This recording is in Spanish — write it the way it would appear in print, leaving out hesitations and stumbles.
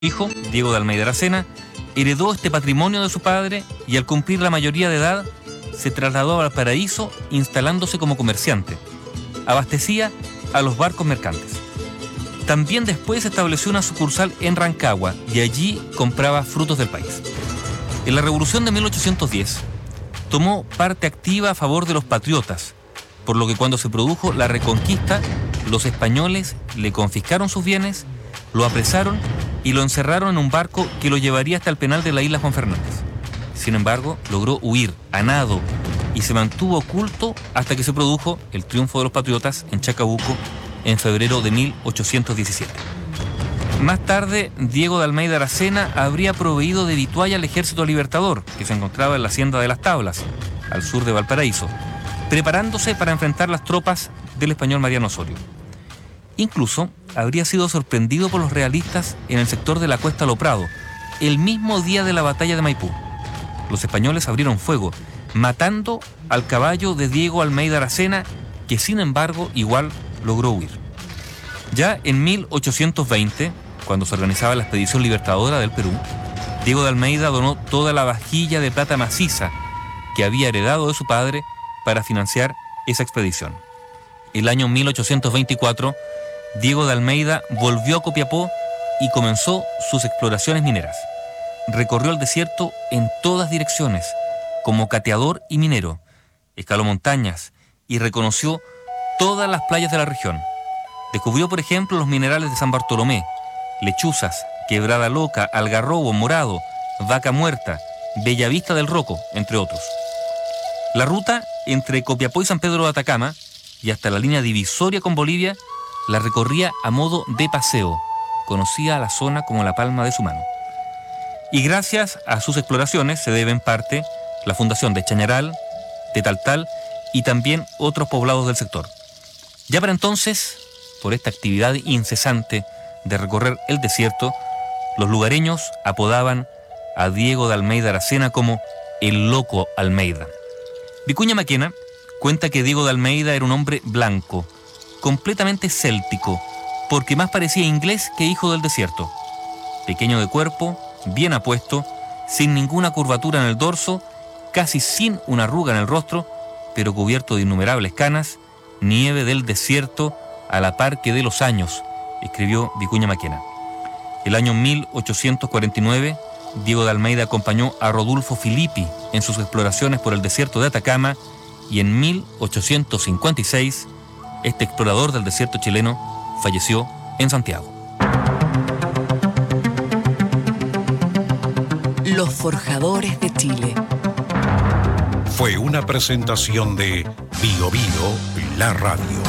hijo, Diego de Almeida Aracena, heredó este patrimonio de su padre y al cumplir la mayoría de edad se trasladó a Valparaíso instalándose como comerciante. Abastecía a los barcos mercantes. También después estableció una sucursal en Rancagua y allí compraba frutos del país. En la Revolución de 1810 tomó parte activa a favor de los patriotas, por lo que cuando se produjo la Reconquista, los españoles le confiscaron sus bienes, lo apresaron y lo encerraron en un barco que lo llevaría hasta el penal de la isla Juan Fernández. Sin embargo, logró huir a nado y se mantuvo oculto hasta que se produjo el triunfo de los patriotas en Chacabuco en febrero de 1817. Más tarde, Diego de Almeida Aracena habría proveído de vitualla al ejército libertador, que se encontraba en la hacienda de Las Tablas, al sur de Valparaíso, preparándose para enfrentar las tropas del español Mariano Osorio. Incluso habría sido sorprendido por los realistas en el sector de la Cuesta Lo Prado, el mismo día de la batalla de Maipú. Los españoles abrieron fuego, matando al caballo de Diego Almeida Aracena, que sin embargo igual logró huir. Ya en 1820, cuando se organizaba la expedición libertadora del Perú, Diego de Almeida donó toda la vajilla de plata maciza que había heredado de su padre para financiar esa expedición. El año 1824, Diego de Almeida volvió a Copiapó y comenzó sus exploraciones mineras. Recorrió el desierto en todas direcciones, como cateador y minero, escaló montañas y reconoció todas las playas de la región. Descubrió, por ejemplo, los minerales de San Bartolomé, Lechuzas, Quebrada Loca, Algarrobo, Morado, Vaca Muerta, Bellavista del Roco, entre otros. La ruta entre Copiapó y San Pedro de Atacama y hasta la línea divisoria con Bolivia la recorría a modo de paseo, conocía a la zona como la palma de su mano. Y gracias a sus exploraciones se debe en parte la fundación de Chañaral, de Taltal y también otros poblados del sector. Ya para entonces, por esta actividad incesante de recorrer el desierto, los lugareños apodaban a Diego de Almeida Aracena como el Loco Almeida. Vicuña Maquena cuenta que Diego de Almeida era un hombre blanco, completamente céltico, porque más parecía inglés que hijo del desierto. Pequeño de cuerpo, bien apuesto, sin ninguna curvatura en el dorso, casi sin una arruga en el rostro, pero cubierto de innumerables canas, nieve del desierto a la par que de los años, escribió Vicuña Maquena. El año 1849, Diego de Almeida acompañó a Rodolfo Filippi en sus exploraciones por el desierto de Atacama y en 1856, este explorador del desierto chileno falleció en Santiago. Los Forjadores de Chile. Fue una presentación de Bio Bio, la radio.